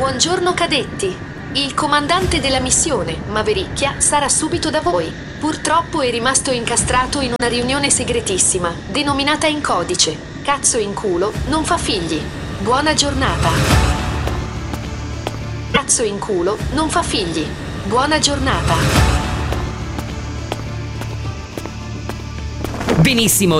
Buongiorno cadetti. Il comandante della missione, Mavericchia, sarà subito da voi. Purtroppo è rimasto incastrato in una riunione segretissima, denominata in codice. Cazzo in culo, non fa figli. Buona giornata. Cazzo in culo, non fa figli. Buona giornata. Benissimo.